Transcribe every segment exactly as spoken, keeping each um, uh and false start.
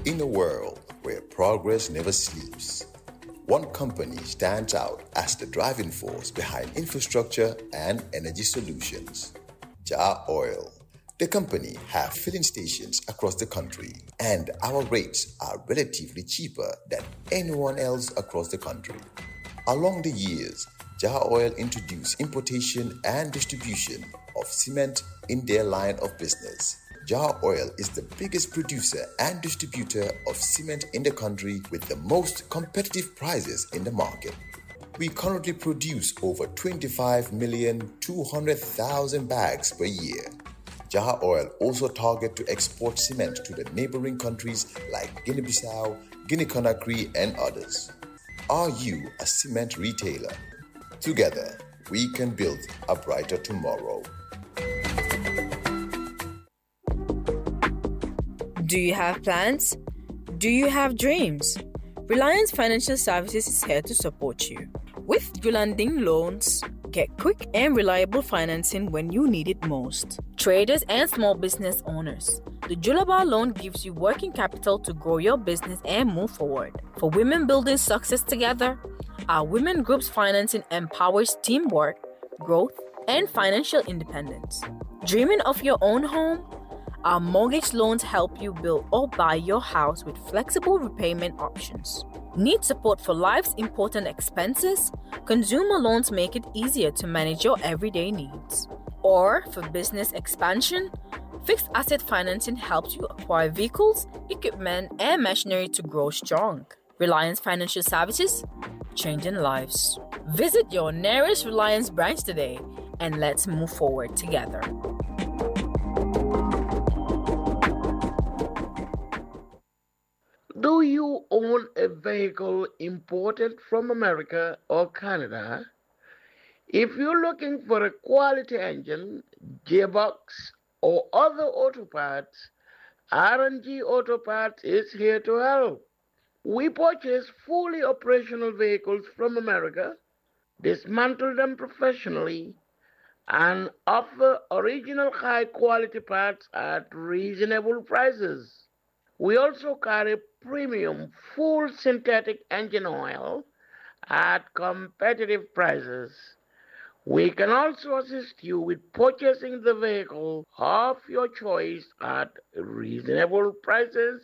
In a world where progress never sleeps, one company stands out as the driving force behind infrastructure and energy solutions. Jar Oil. The company have filling stations across the country, and our rates are relatively cheaper than anyone else across the country. Along the years, Jar Oil introduced importation and distribution of cement in their line of business. Jar Oil is the biggest producer and distributor of cement in the country with the most competitive prices in the market. We currently produce over twenty-five million two hundred thousand bags per year. Jar Oil also target to export cement to the neighboring countries like Guinea-Bissau, Guinea-Conakry, and others. Are you a cement retailer? Together, we can build a brighter tomorrow. Do you have plans? Do you have dreams? Reliance Financial Services is here to support you. With Yulanding Loans, get quick and reliable financing when you need it most. Traders and small business owners, the Julaba loan gives you working capital to grow your business and move forward. For women building success together, our Women Groups financing empowers teamwork, growth, and financial independence. Dreaming of your own home? Our mortgage loans help you build or buy your house with flexible repayment options. Need support for life's important expenses? Consumer loans make it easier to manage your everyday needs. Or for business expansion? Fixed asset financing helps you acquire vehicles, equipment, and machinery to grow strong. Reliance Financial Services, changing lives. Visit your nearest Reliance branch today and let's move forward together. Do you own a vehicle imported from America or Canada? If you're looking for a quality engine, gearbox, or other auto parts, R and G Auto Parts is here to help. We purchase fully operational vehicles from America, dismantle them professionally, and offer original high-quality parts at reasonable prices. We also carry premium full synthetic engine oil at competitive prices. We can also assist you with purchasing the vehicle of your choice at reasonable prices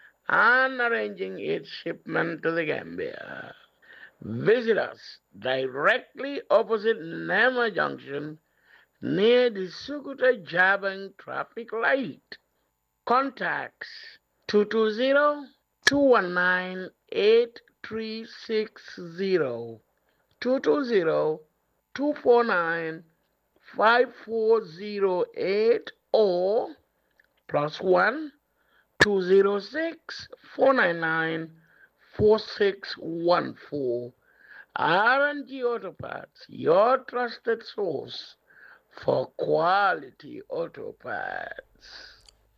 and arranging its shipment to the Gambia. Visit us directly opposite Nema Junction near the Sukuta Jabang traffic light. Contacts two two zero, two one nine, eight three six zero, two two zero, two four nine, five four zero eight or plus one, two zero six, four nine nine, four six one four. R and G Auto Parts, your trusted source for quality auto parts.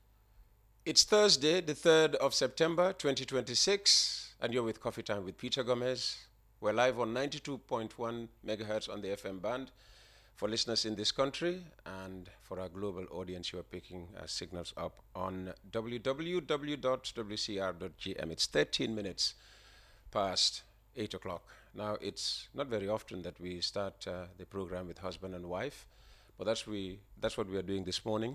It's Thursday, the third of September, twenty twenty-six, and you're with Coffee Time with Peter Gomez. We're live on ninety-two point one megahertz on the F M band for listeners in this country, and for our global audience, you are picking uh, signals up on w w w dot w c r dot g m. It's thirteen minutes past eight o'clock. Now, it's not very often that we start uh, the program with husband and wife, but that's, we, that's what we are doing this morning.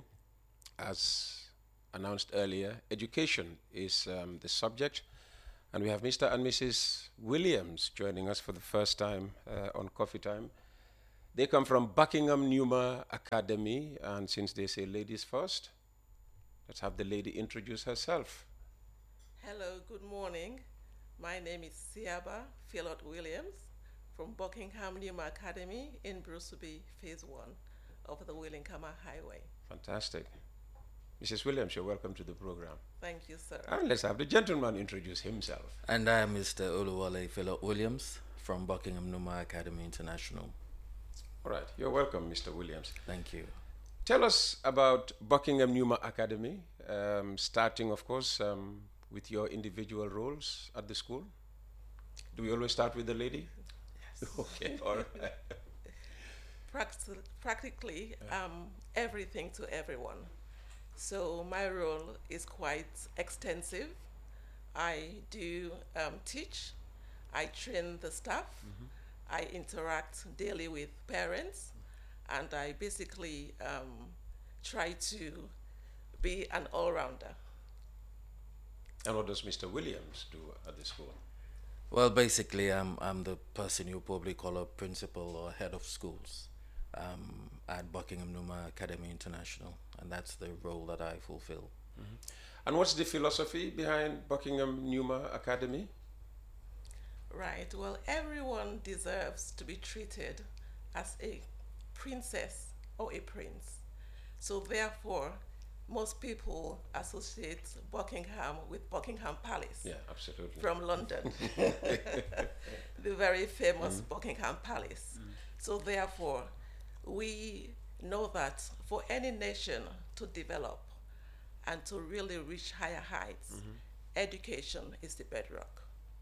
As announced earlier, education is um, the subject, and we have Mister and Missus Williams joining us for the first time uh, on Coffee Time. They come from Buckingham Numa Academy, and since they say ladies first, let's have the lady introduce herself. Hello, good morning. My name is Siaba Philot Williams from Buckingham Numa Academy in Brusubi, Phase one of the Willinkama Highway. Fantastic. Missus Williams, you're welcome to the program. Thank you, sir. And let's have the gentleman introduce himself. And I am Mister Oluwale Philip Williams from Buckingham Numa Academy International. All right, you're welcome, Mister Williams. Thank you. Tell us about Buckingham Numa Academy, um, starting, of course, um, with your individual roles at the school. Do we always start with the lady? Yes. Okay, all right. Practi- practically um, everything to everyone. So my role is quite extensive. I do um, teach, I train the staff, mm-hmm. I interact daily with parents, and I basically um, try to be an all-rounder. And what does Mister Williams do at the school? Well, basically, I'm, I'm the person you probably call a principal or head of schools um, at Buckingham Numa Academy International, and that's the role that I fulfill. Mm-hmm. And what's the philosophy behind Buckingham Numa Academy? Right, well, everyone deserves to be treated as a princess or a prince. So therefore, most people associate Buckingham with Buckingham Palace. Yeah, absolutely. From London. The very famous mm. Buckingham Palace. Mm. So therefore, we know that for any nation to develop and to really reach higher heights, mm-hmm. education is the bedrock.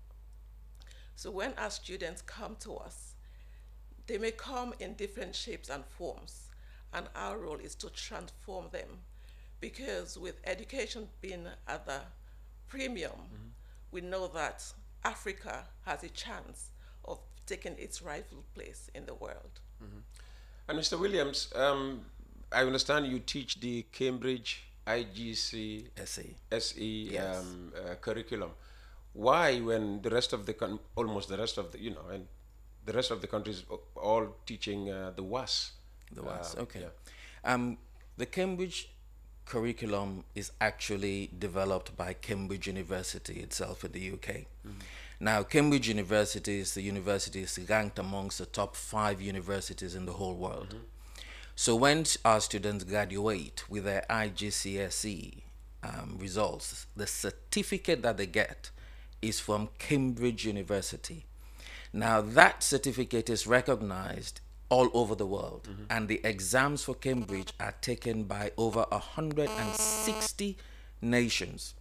So when our students come to us, they may come in different shapes and forms, and our role is to transform them. Because with education being at the premium, mm-hmm. we know that Africa has a chance of taking its rightful place in the world. Mm-hmm. And Mister Williams, um, I understand you teach the Cambridge I G C S E, S E yes. um, uh, curriculum. Why, when the rest of the con- almost the rest of the you know and the rest of the countries all teaching uh, the W A S? The W A S, uh, okay. Yeah. Um, the Cambridge curriculum is actually developed by Cambridge University itself in the U K. Mm-hmm. Now, Cambridge University is the university is ranked amongst the top five universities in the whole world. Mm-hmm. So when our students graduate with their I G C S E um, results, the certificate that they get is from Cambridge University. Now, that certificate is recognized all over the world, mm-hmm. and the exams for Cambridge are taken by over one hundred sixty nations.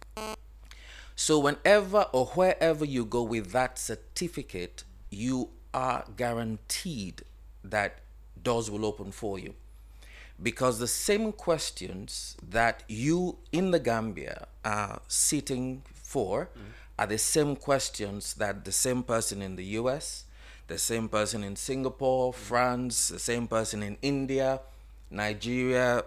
So whenever or wherever you go with that certificate, you are guaranteed that doors will open for you. Because the same questions that you in the Gambia are sitting for mm-hmm. are the same questions that the same person in the U S, the same person in Singapore, France, the same person in India, Nigeria,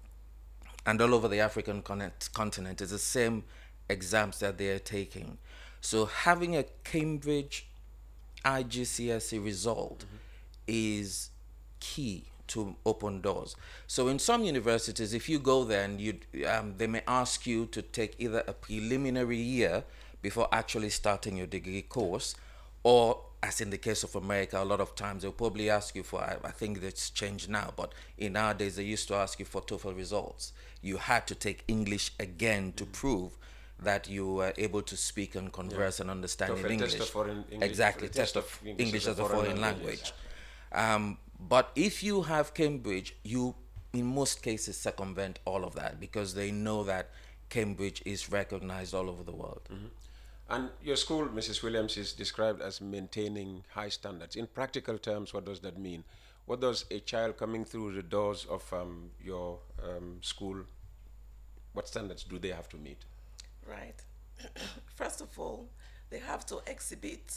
and all over the African continent is the same exams that they are taking. So having a Cambridge I G C S E result mm-hmm. is key to open doors. So in some universities, if you go there and you, um, they may ask you to take either a preliminary year before actually starting your degree course, or as in the case of America, a lot of times they'll probably ask you for, I, I think it's changed now, but in our days they used to ask you for TOEFL results. You had to take English again to mm-hmm. prove that you were able to speak and converse yeah. and understand TOEFL, in English. Test of foreign English. Exactly, test, test of English, English as a foreign, foreign language. language. Um, but if you have Cambridge, you in most cases circumvent all of that because they know that Cambridge is recognized all over the world. Mm-hmm. And your school, Missus Williams, is described as maintaining high standards. In practical terms, what does that mean? What does a child coming through the doors of um, your um, school, what standards do they have to meet? Right. First of all, they have to exhibit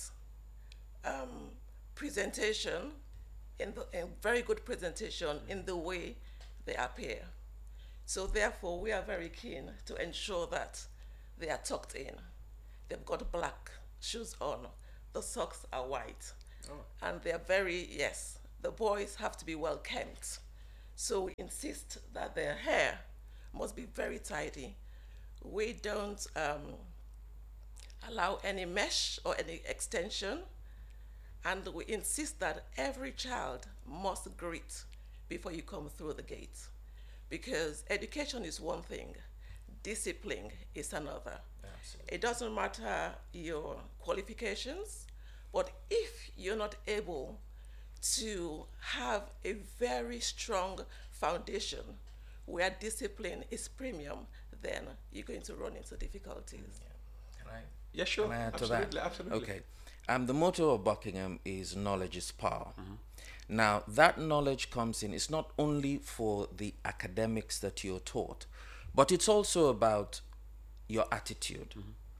um, presentation, in the in very good presentation in the way they appear. So therefore, we are very keen to ensure that they are tucked in. They've got black shoes on. The socks are white. Oh. And they're very, yes, the boys have to be well kempt. So we insist that their hair must be very tidy. We don't um, allow any mesh or any extension. And we insist that every child must greet before you come through the gate. Because education is one thing, discipline is another. Absolutely. It doesn't matter your qualifications, but if you're not able to have a very strong foundation where discipline is premium, then you're going to run into difficulties. Yeah. Can I? Yeah, sure. Can I add absolutely, to that? Absolutely. Okay. Um, the motto of Buckingham is knowledge is power. Mm-hmm. Now, that knowledge comes in, it's not only for the academics that you're taught, but it's also about your attitude. Mm-hmm.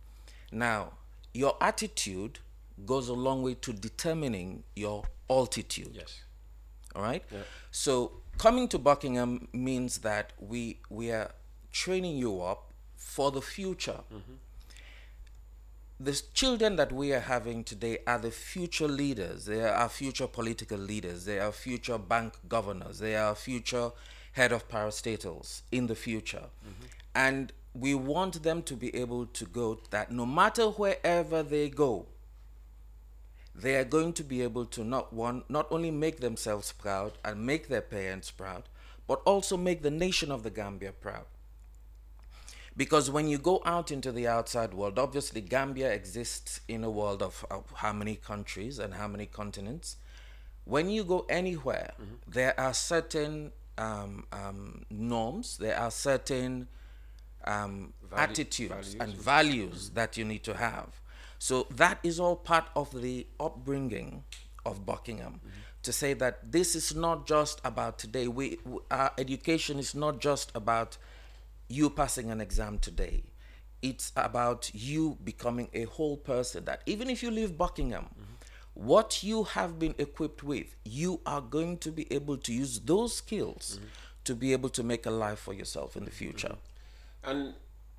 Now, your attitude goes a long way to determining your altitude. Yes. All right? Yeah. So coming to Buckingham means that we we are training you up for the future. Mm-hmm. The children that we are having today are the future leaders. They are our future political leaders. They are future bank governors. They are future head of parastatals in the future. Mm-hmm. And we want them to be able to go that no matter wherever they go, they are going to be able to not one, not only make themselves proud and make their parents proud, but also make the nation of the Gambia proud. Because when you go out into the outside world, obviously Gambia exists in a world of, of how many countries and how many continents. When you go anywhere, mm-hmm. there are certain um, um, norms, there are certain um, Value, attitudes values. and values mm-hmm. that you need to have. So that is all part of the upbringing of Buckingham. Mm-hmm. To say that this is not just about today. We, our education is not just about you passing an exam today. It's about you becoming a whole person, that even if you leave Buckingham, mm-hmm. what you have been equipped with, you are going to be able to use those skills mm-hmm. to be able to make a life for yourself in the future. Mm-hmm. And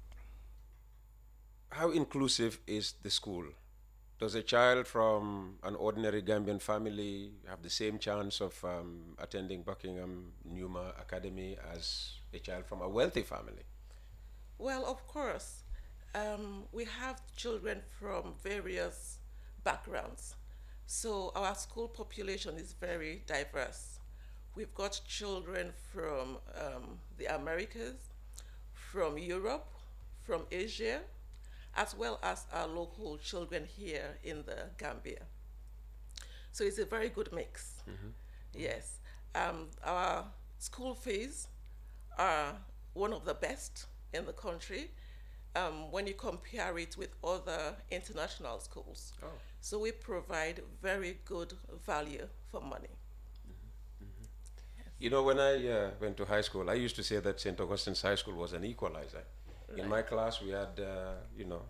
how inclusive is the school? Does a child from an ordinary Gambian family have the same chance of um, attending Buckingham Numa Academy as a child from a wealthy family? Well, of course. Um, we have children from various backgrounds. So our school population is very diverse. We've got children from um, the Americas, from Europe, from Asia, as well as our local children here in the Gambia. So it's a very good mix. Mm-hmm. Yes. Um, our school fees are one of the best in the country um, when you compare it with other international schools. Oh. So we provide very good value for money. Mm-hmm. Mm-hmm. Yes. You know, when I uh, went to high school, I used to say that Saint Augustine's High School was an equalizer. Right. In my class, we had, uh, you know,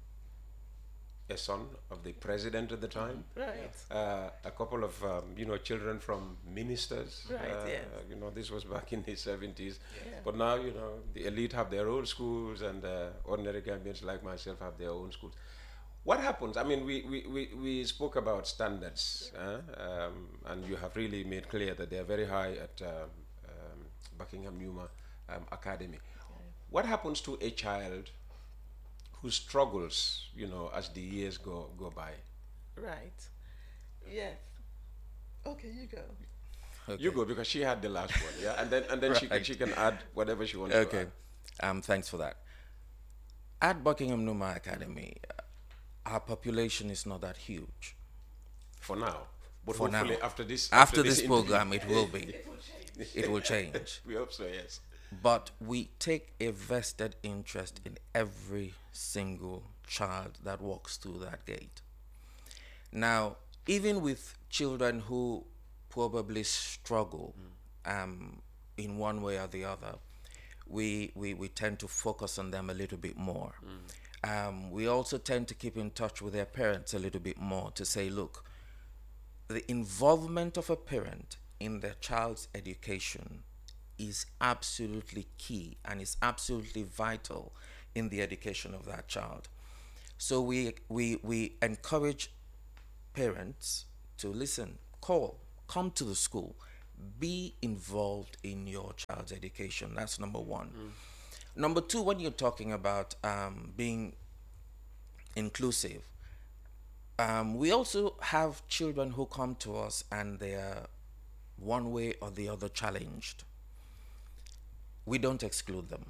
a son of the president at the time. Right. Uh, a couple of, um, you know, children from ministers. Right, uh, yes. You know, this was back in the seventies. Yeah. But now, you know, the elite have their own schools and uh, ordinary Gambians like myself have their own schools. What happens? I mean, we, we, we, we spoke about standards, uh, um, and you have really made clear that they are very high at um, um, Buckingham Numa um, Academy. What happens to a child who struggles, you know, as the years go go by? Right. Yes. Okay, you go. Okay. You go, because she had the last one, yeah, and then and then right. she can, she can add whatever she wants. Okay. To add. Um. Thanks for that. At Buckingham Numa Academy, uh, our population is not that huge. For now, but for hopefully now. after this after, after this, this program, it will be. It will change. It will change. We hope so. Yes. But we take a vested interest in every single child that walks through that gate. Now, even with children who probably struggle mm. um, in one way or the other, we, we, we tend to focus on them a little bit more. Mm. Um, we also tend to keep in touch with their parents a little bit more to say, look, the involvement of a parent in their child's education is absolutely key and is absolutely vital in the education of that child. So we we we encourage parents to listen, call, come to the school, be involved in your child's education. That's number one. Mm. Number two, when you're talking about um, being inclusive, um, we also have children who come to us and they are one way or the other challenged. We don't exclude them,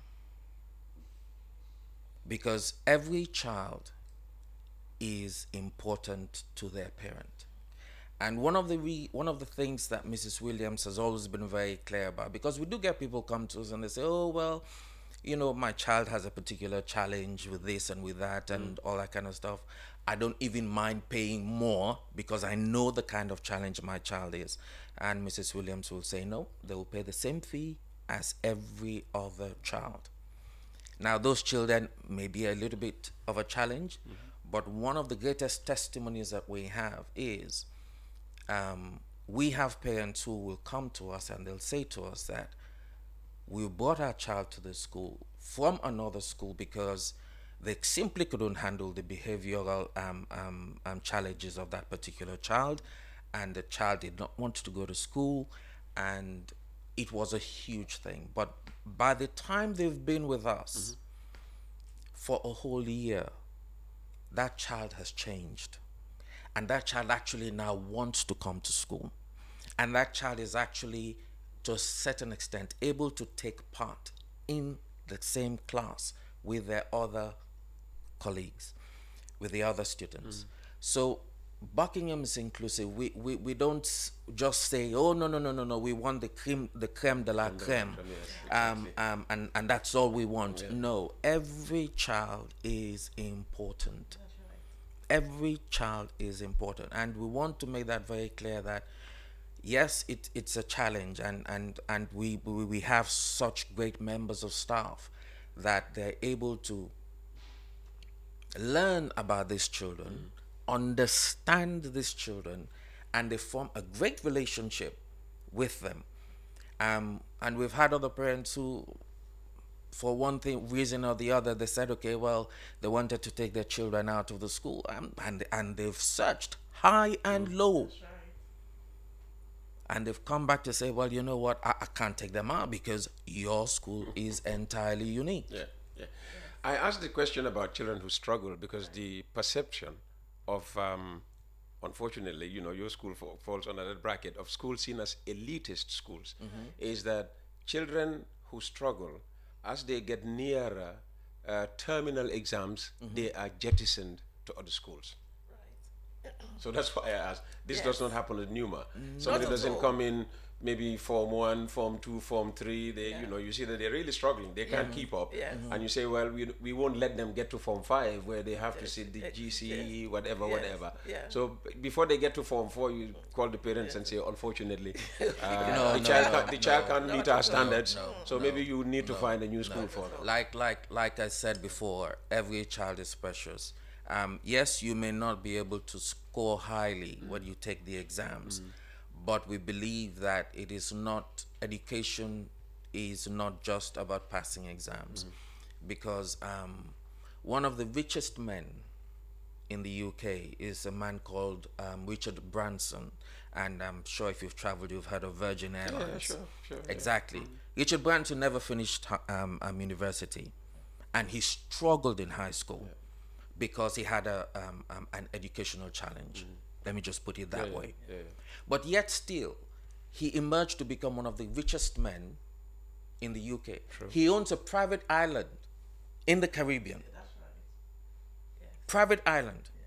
because every child is important to their parent. And one of the re- one of the things that Missus Williams has always been very clear about, because we do get people come to us and they say, oh, well, you know, my child has a particular challenge with this and with that and mm. all that kind of stuff. I don't even mind paying more because I know the kind of challenge my child is. And Missus Williams will say, no, they will pay the same fee as every other child. Now, those children may be a little bit of a challenge, mm-hmm. but one of the greatest testimonies that we have is um, we have parents who will come to us and they'll say to us that we brought our child to the school from another school because they simply couldn't handle the behavioral um, um, um, challenges of that particular child, and the child did not want to go to school, and it was a huge thing. But by the time they've been with us mm-hmm. for a whole year, that child has changed. And that child actually now wants to come to school. And that child is actually, to a certain extent, able to take part in the same class with their other colleagues, with the other students. Mm. So Buckingham is inclusive. We, we we don't just say, oh, no, no, no, no, no, we want the creme, the creme de la and creme, the, yes, exactly. um, um, and, and that's all we want. Yeah. No, every child is important. Every child is important, and we want to make that very clear that yes, it, it's a challenge, and and and we, we we have such great members of staff that they're able to learn about these children, mm. understand these children, and they form a great relationship with them. Um, and we've had other parents who, for one thing, reason or the other, they said, okay, well, they wanted to take their children out of the school, um, and and they've searched high and mm. low. That's right. And they've come back to say, well, you know what, I, I can't take them out because your school is entirely unique. Yeah, yeah. I asked the question about children who struggle because the perception of, um, unfortunately, you know, your school fa- falls under that bracket of schools seen as elitist schools, mm-hmm. is that children who struggle, as they get nearer uh, terminal exams, mm-hmm. they are jettisoned to other schools. Right. So that's why I asked. This yes. does not happen at Numa. Mm-hmm. Somebody doesn't come in maybe form one, form two, form three. They, yeah. you know, you see that they're really struggling. They can't mm-hmm. keep up. Yes. Mm-hmm. And you say, well, we we won't let them get to form five where they have yes. to sit the G C E, yes. whatever, yes. whatever. Yeah. So b- before they get to form four, you call the parents yes. and say, unfortunately, uh, no, the no, child no, can't, the no, child no, can't no, meet no, our standards. No, no, so no, maybe you need no, to find a new school no. for them. Like like like I said before, every child is precious. Um, yes, you may not be able to score highly mm. when you take the exams. Mm. But we believe that it is not, education is not just about passing exams. Mm-hmm. Because um, one of the richest men in the U K is a man called um, Richard Branson. And I'm sure if you've traveled, you've heard of Virgin Airlines. Yeah, sure, sure. Exactly. Yeah. Mm-hmm. Richard Branson never finished um, um, university. And he struggled in high school yeah. because he had a um, um, an educational challenge. Mm-hmm. Let me just put it that yeah, way. Yeah, yeah. But yet still, he emerged to become one of the richest men in the U K. True. He owns a private island in the Caribbean. Yeah, that's right. Yes. Private island. Yeah.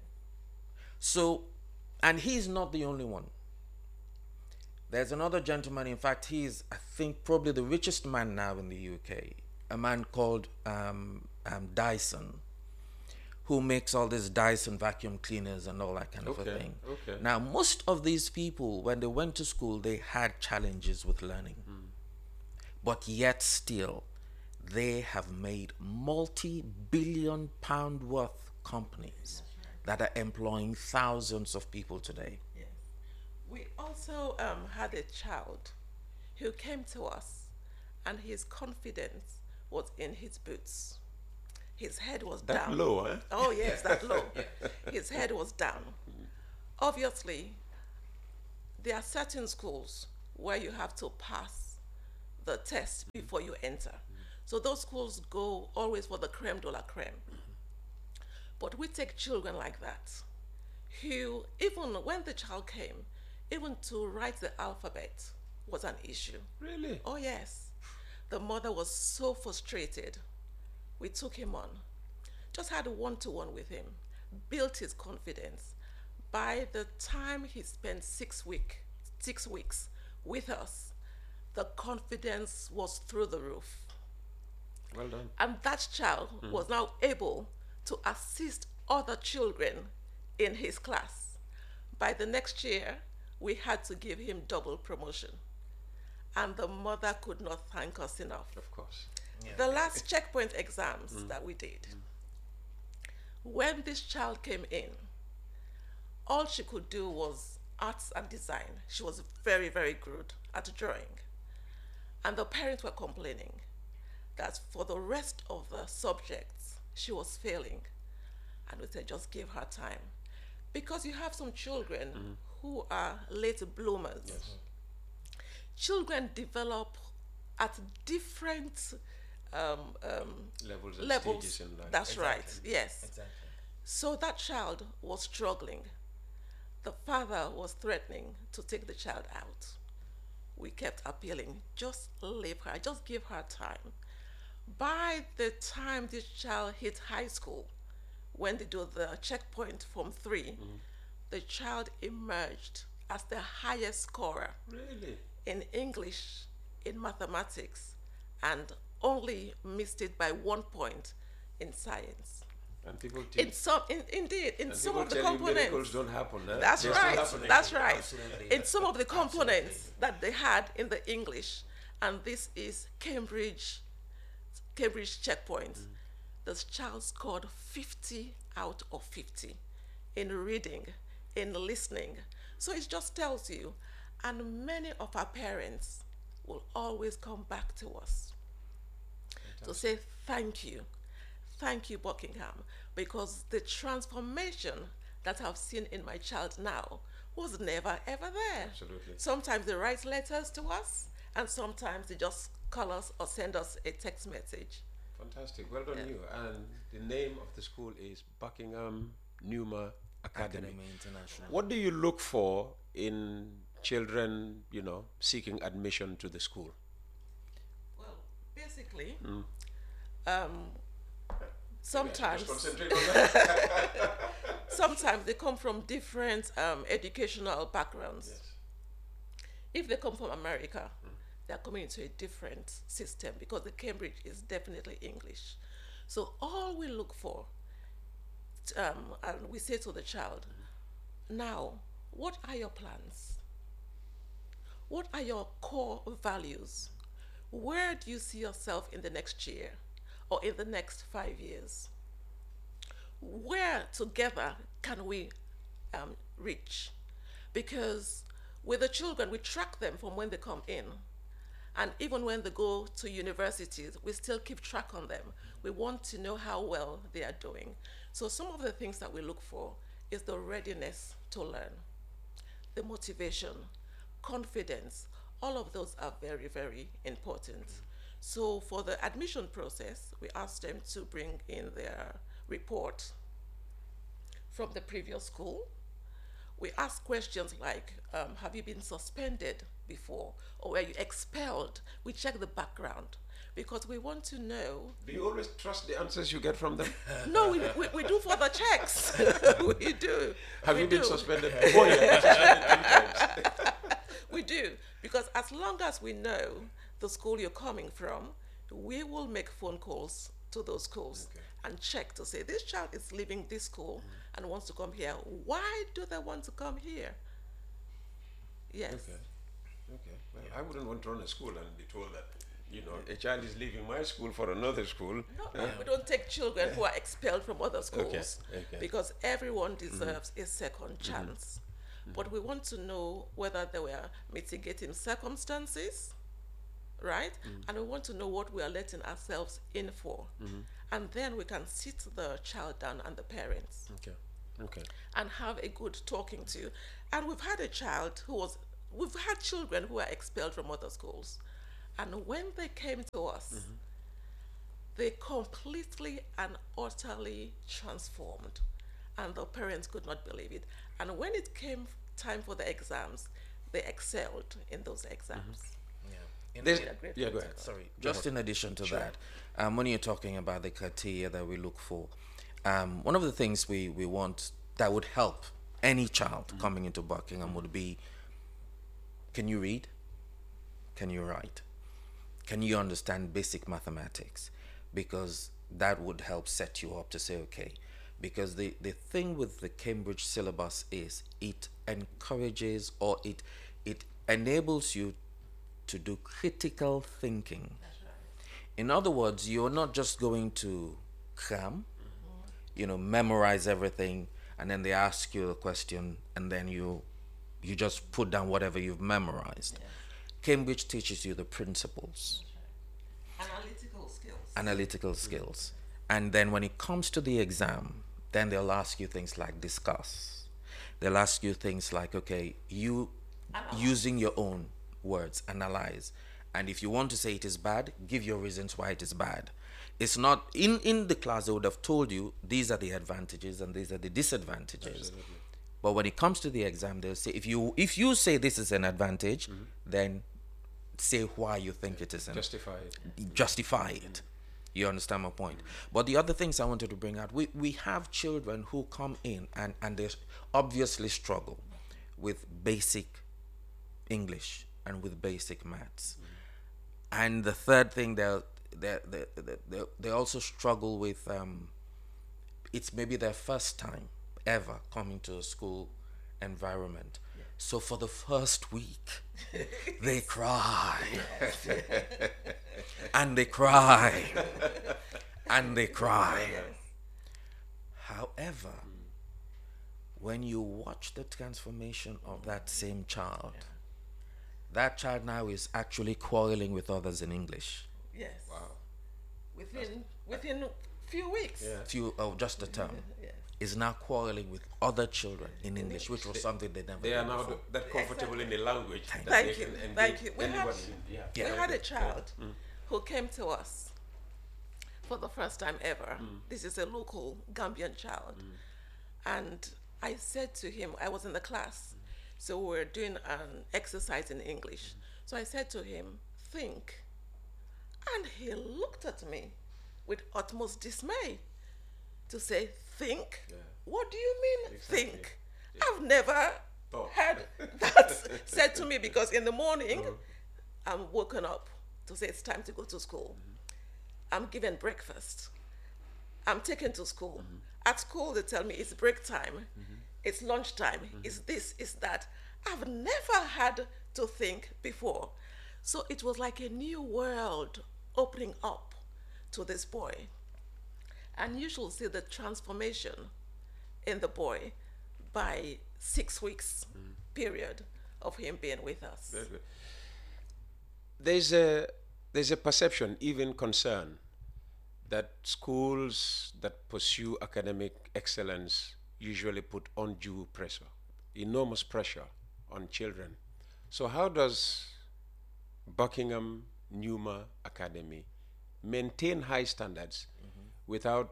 So, and he's not the only one. There's another gentleman, in fact, he's, I think, probably the richest man now in the U K, a man called um, um, Dyson, who makes all these Dyson vacuum cleaners and all that kind okay, of a thing. Okay. Now, most of these people, when they went to school, they had challenges with learning. Mm. But yet still, they have made multi-billion pound worth companies right. that are employing thousands of people today. Yes. We also um, had a child who came to us and his confidence was in his boots. His head was that down. low, eh? Oh, yes, that low. His head was down. Obviously, there are certain schools where you have to pass the test before you enter. So those schools go always for the creme de la creme. But we take children like that, who, even when the child came, even to write the alphabet was an issue. Really? Oh, yes. The mother was so frustrated. We took him on, just had a one-to-one with him, built his confidence. By the time he spent six week, six weeks with us, the confidence was through the roof. Well done. And that child mm. was now able to assist other children in his class. By the next year, we had to give him double promotion. And the mother could not thank us enough. Of course. The last checkpoint exams mm. that we did, mm. when this child came in, all she could do was arts and design. She was very, very good at drawing. And the parents were complaining that for the rest of the subjects, she was failing. And we said, just give her time. Because you have some children mm-hmm. who are late bloomers. Yes. Children develop at different um, um, levels and levels. stages in life. That's Exactly. right, yes. Exactly. So that child was struggling. The father was threatening to take the child out. We kept appealing, just leave her, just give her time. By the time this child hit high school, when they do the checkpoint from three, mm-hmm. the child emerged as the highest scorer. Really? In English, in mathematics, and only missed it by one point in science. And people tell in some, in, indeed, in and some of the tell components. You miracles don't happen. Huh? That's They're right. That's right. Absolutely. In some of the components Absolutely. that they had in the English, and this is Cambridge, Cambridge checkpoints. Mm. This child scored fifty out of fifty in reading, in listening. So it just tells you, and many of our parents will always come back to us Fantastic. To say thank you. Thank you, Buckingham, because the transformation that I've seen in my child now was never, ever there. Absolutely. Sometimes they write letters to us, and sometimes they just call us or send us a text message. Fantastic. Well done, Yeah. you. And the name of the school is Buckingham Numa Academy. Academy International. What do you look for in children, you know, seeking admission to the school? Well, basically, Mm. um, sometimes Just concentrate on that. sometimes they come from different um, educational backgrounds. Yes. If they come from America, mm. they're coming into a different system because the Cambridge is definitely English. So all we look for, um, and we say to the child, mm. now, what are your plans? What are your core values? Where do you see yourself in the next year or in the next five years? Where together can we um, reach? Because with the children, we track them from when they come in. And even when they go to universities, we still keep track on them. We want to know how well they are doing. So some of the things that we look for is the readiness to learn, the motivation, confidence. All of those are very, very important. So for the admission process, we ask them to bring in their report from the previous school. We ask questions like, um, have you been suspended before? Or were you expelled? We check the background because we want to know. Do you always trust the answers you get from them? No, we, we, we do further checks. We do. Have we you been do. suspended? Oh, yeah, suspended three times. We do, because as long as we know the school you're coming from, we will make phone calls to those schools Okay. and check to say, this child is leaving this school mm. and wants to come here. Why do they want to come here? Yes. Okay. Okay. Well, I wouldn't want to run a school and be told that, you know, a child is leaving my school for another school. No, Huh? no, we don't take children who are expelled from other schools okay. because everyone deserves mm-hmm. a second chance. Mm-hmm. But we want to know whether there were mitigating circumstances, right? Mm-hmm. And we want to know what we are letting ourselves in for. Mm-hmm. And then we can sit the child down and the parents Okay. Okay. and have a good talking to. And we've had a child who was, we've had children who are expelled from other schools. And when they came to us, mm-hmm. they completely and utterly transformed. And the parents could not believe it. And when it came time for the exams, they excelled in those exams. Mm-hmm. Yeah. In There's- Did a great yeah, go job. ahead. Sorry, just in addition to that, um, when you're talking about the criteria that we look for, um, one of the things we, we want that would help any child mm-hmm. coming into Buckingham would be, can you read? Can you write? Can you understand basic mathematics? Because that would help set you up to say, okay, because the, the thing with the Cambridge syllabus is it encourages or it it enables you to do critical thinking. That's right. In other words, you're not just going to cram, you know, memorize everything, and then they ask you a question, and then you you just put down whatever you've memorized. Yes. Cambridge teaches you the principles, Analytical skills. analytical skills. And then when it comes to the exam, then they'll ask you things like discuss. They'll ask you things like, okay, you Analyze. using your own words, analyze. And if you want to say it is bad, give your reasons why it is bad. It's not, in, in the class, they would have told you, these are the advantages and these are the disadvantages. Absolutely. But when it comes to the exam, they'll say, if you if you say this is an advantage, Mm-hmm. then say why you think it is an Justify it. justify it. You understand my point? But the other things I wanted to bring out, we, we have children who come in and, and they obviously struggle with basic English and with basic maths. And the third thing, they'll, they they they they also struggle with, um, it's maybe their first time ever coming to a school environment. So for the first week, they cry. And they cry. And they cry. However, when you watch the transformation of that same child, that child now is actually quarreling with others in English. Yes. Wow. Within within few weeks. Yeah. Few, oh, just a term. Yes. Is now quarreling with other children in English, which was something they never They did are now before. th- that comfortable in the language. that Thank they you, can thank engage you. We had- anybody in- yeah. Yeah. We had a child who came to us for the first time ever. This is a local Gambian child. And I said to him, I was in the class, so we were doing an exercise in English. So I said to him, think. And he looked at me with utmost dismay to say, think? Yeah. What do you mean, Exactly. think? I've never Thought. heard that said to me, because in the morning, I'm woken up to say it's time to go to school. I'm given breakfast. I'm taken to school. At school, they tell me it's break time, it's lunchtime, it's this, it's that. I've never had to think before. So it was like a new world opening up to this boy. And you should see the transformation in the boy by six weeks period of him being with us. Very good. There's a there's a perception, even concern, that schools that pursue academic excellence usually put undue pressure, enormous pressure on children. So how does Buckingham Newma Academy maintain high standards without,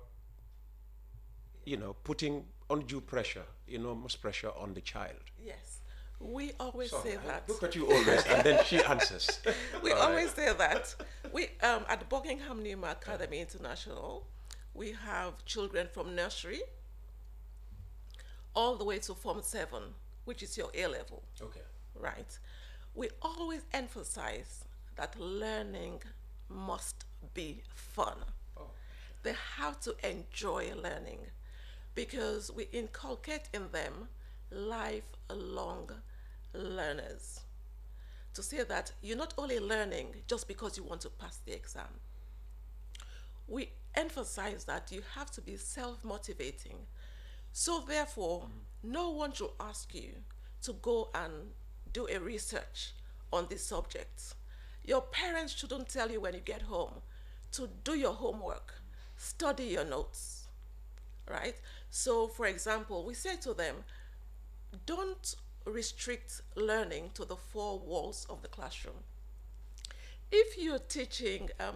you know, putting undue pressure, enormous pressure on the child? Yes, we always Sorry, say I that. look at you always, and then she answers. We All right. always say that. We um, at Buckingham Newma Academy International, we have children from nursery all the way to Form seven, which is your A level, Okay. right? We always emphasize that learning must be fun. Oh. They have to enjoy learning because we inculcate in them lifelong learners. To say that you're not only learning just because you want to pass the exam. We emphasize that you have to be self-motivating. So therefore, no one should ask you to go and do a research on this subject. Your parents shouldn't tell you when you get home to do your homework, study your notes, right? So for example, we say to them, don't restrict learning to the four walls of the classroom. If you're teaching um,